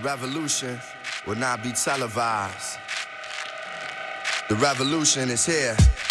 revolution will not be televised. The revolution is here.